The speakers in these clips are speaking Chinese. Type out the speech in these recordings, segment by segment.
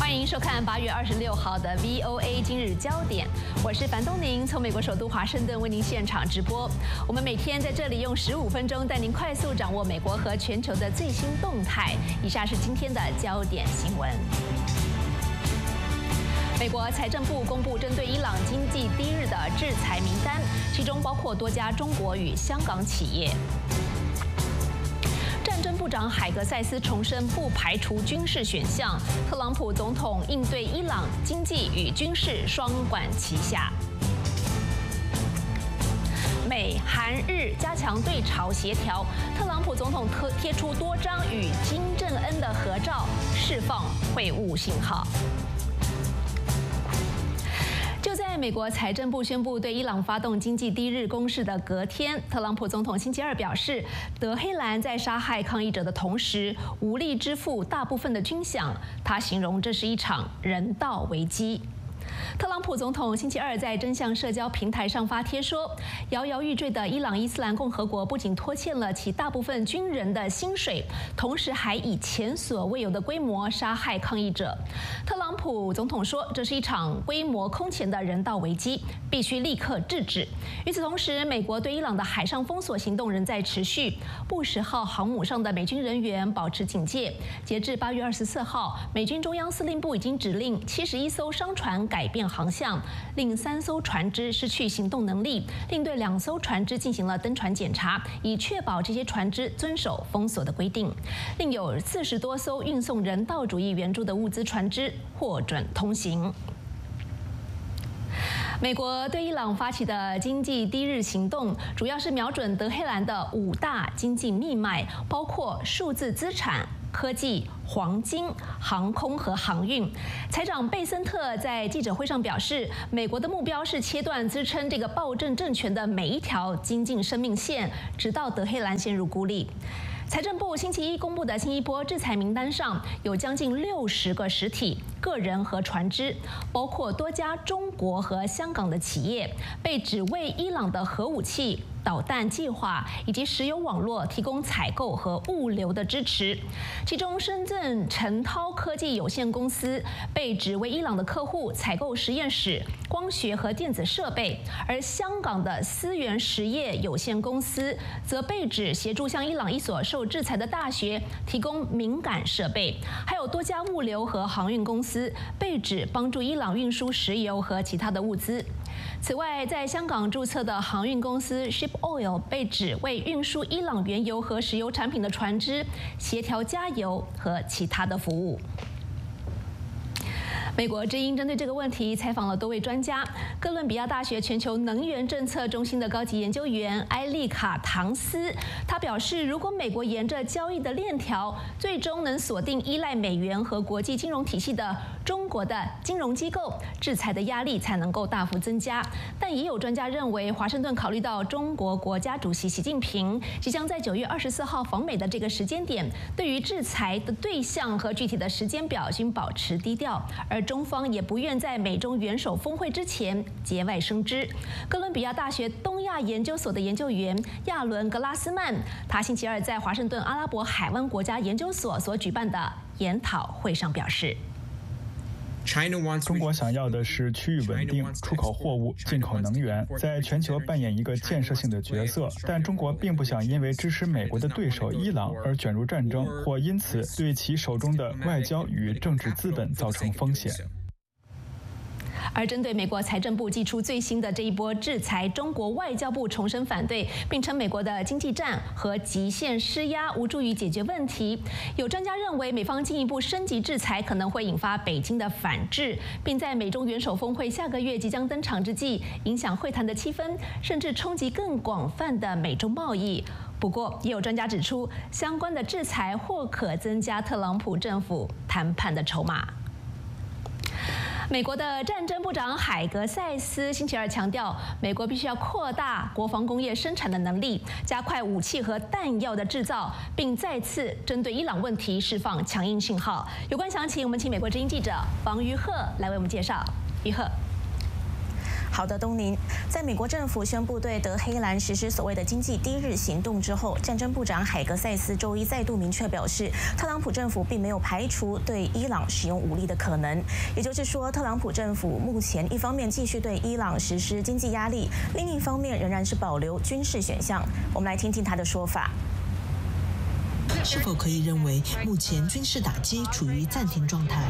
欢迎收看8月26号的 VOA 今日焦点，我是樊东宁，从美国首都华盛顿为您现场直播。我们每天在这里用15分钟带您快速掌握美国和全球的最新动态。以下是今天的焦点新闻。美国财政部公布针对伊朗经济低日的制裁名单，其中包括多家中国与香港企业。战争部长海格塞斯重申不排除军事选项，特朗普总统应对伊朗经济与军事双管齐下。美韩日加强对朝协调，特朗普总统贴出多张与金正恩的合照，释放会晤信号。就在美国财政部宣布对伊朗发动经济低日攻势的隔天，特朗普总统星期二表示，德黑兰在杀害抗议者的同时，无力支付大部分的军饷。他形容这是一场人道危机。特朗普总统星期二在真相社交平台上发帖说，摇摇欲坠的伊朗伊斯兰共和国不仅拖欠了其大部分军人的薪水，同时还以前所未有的规模杀害抗议者。特朗普总统说，这是一场规模空前的人道危机，必须立刻制止。与此同时，美国对伊朗的海上封锁行动仍在持续，布什号航母上的美军人员保持警戒。截至8月24号，美军中央司令部已经指令71艘商船改变航向，令3艘船只失去行动能力，另对2艘船只进行了登船检查，以确保这些船只遵守封锁的规定。另有40多艘运送人道主义援助的物资船只获准通行。美国对伊朗发起的经济低日行动，主要是瞄准德黑兰的5大经济命脉，包括数字资产、科技、黄金、航空和航运。财长贝森特在记者会上表示，美国的目标是切断支撑这个暴政政权的每一条经济生命线，直到德黑兰陷入孤立。财政部星期一公布的新一波制裁名单上，有将近60个实体、个人和船只，包括多家中国和香港的企业，被指为伊朗的核武器、导弹计划以及石油网络提供采购和物流的支持。其中，深圳陈涛科技有限公司被指为伊朗的客户采购实验室、光学和电子设备，而香港的思源实业有限公司则被指协助向伊朗一所受制裁的大学提供敏感设备。还有多家物流和航运公司被指帮助伊朗运输石油和其他的物资。此外，在香港注册的航运公司 Ship Oil 被指为运输伊朗原油和石油产品的船只协调加油和其他的服务。美国之音针对这个问题采访了多位专家。哥伦比亚大学全球能源政策中心的高级研究员埃利卡·唐斯，他表示，如果美国沿着交易的链条，最终能锁定依赖美元和国际金融体系的中国的金融机构，制裁的压力才能够大幅增加。但也有专家认为，华盛顿考虑到中国国家主席习近平即将在9月24号访美的这个时间点，对于制裁的对象和具体的时间表均保持低调，而中方也不愿在美中元首峰会之前节外生枝。哥伦比亚大学东亚研究所的研究员亚伦·格拉斯曼，他星期二在华盛顿阿拉伯海湾国家研究所所举办的研讨会上表示， 中国想要的是区域稳定、出口货物、进口能源，在全球扮演一个建设性的角色。但中国并不想因为支持美国的对手伊朗而卷入战争，或因此对其手中的外交与政治资本造成风险。 而针对美国财政部祭出最新的这一波制裁，中国外交部重申反对，并称美国的经济战和极限施压无助于解决问题。有专家认为，美方进一步升级制裁可能会引发北京的反制，并在美中元首峰会下个月即将登场之际，影响会谈的气氛，甚至冲击更广泛的美中贸易。不过，也有专家指出，相关的制裁或可增加特朗普政府谈判的筹码。美国的战争部长海格塞斯星期二强调，美国必须要扩大国防工业生产的能力，加快武器和弹药的制造，并再次针对伊朗问题释放强硬信号。有关详情，我们请美国之音记者王于鹤来为我们介绍。于鹤。 好的，东宁。在美国政府宣布对德黑兰实施所谓的经济第一日行动之后，战争部长海格塞斯周一再度明确表示，特朗普政府并没有排除对伊朗使用武力的可能。也就是说，特朗普政府目前一方面继续对伊朗实施经济压力，另一方面仍然是保留军事选项。我们来听听他的说法。 是否可以认为目前军事打击处于暂停状态？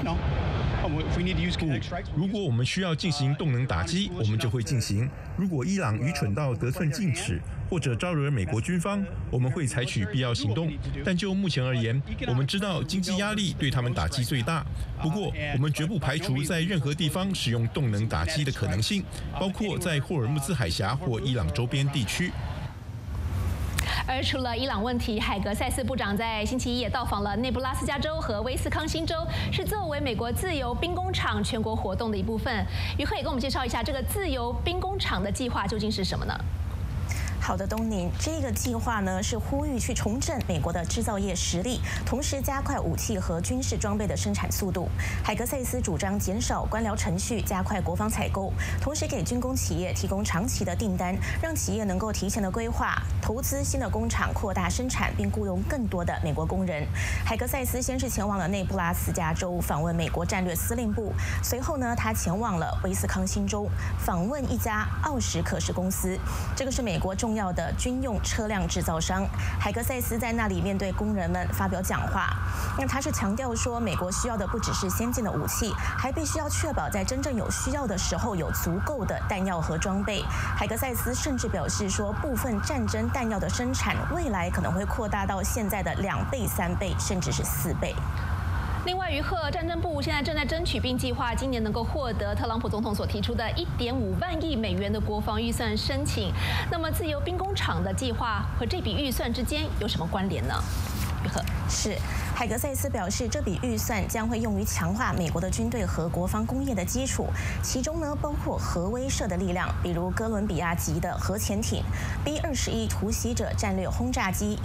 如果我们需要进行动能打击，我们就会进行。如果伊朗愚蠢到得寸进尺，或者招惹美国军方，我们会采取必要行动。但就目前而言，我们知道经济压力对他们打击最大。不过，我们绝不排除在任何地方使用动能打击的可能性，包括在霍尔木兹海峡或伊朗周边地区。 而除了伊朗问题，海格塞斯部长在星期一也到访了内布拉斯加州和威斯康星州，是作为美国自由兵工厂全国活动的一部分。于赫也跟我们介绍一下这个自由兵工厂的计划究竟是什么呢？ 好的，东宁，这个计划呢是呼吁去重振美国的制造业实力，同时加快武器和军事装备的生产速度。海格塞斯主张减少官僚程序，加快国防采购，同时给军工企业提供长期的订单，让企业能够提前的规划、投资新的工厂，扩大生产，并雇佣更多的美国工人。海格塞斯先是前往了内布拉斯加州访问美国战略司令部，随后呢，他前往了威斯康星州访问一家奥什可士公司，这个是美国重要的军用车辆制造商。海格塞斯在那里面对工人们发表讲话，那他是强调说，美国需要的不只是先进的武器，还必须要确保在真正有需要的时候有足够的弹药和装备。海格塞斯甚至表示说，部分战争弹药的生产未来可能会扩大到现在的2倍、3倍，甚至是4倍。 另外，于赫，战争部现在正在争取并计划今年能够获得特朗普总统所提出的1.5万亿美元的国防预算申请。那么，自由兵工厂的计划和这笔预算之间有什么关联呢？于赫是。海格塞斯表示，这笔预算将会用于强化美国的军队和国防工业的基础，其中呢包括核威慑的力量，比如哥伦比亚级的核潜艇、B-21突袭者战略轰炸机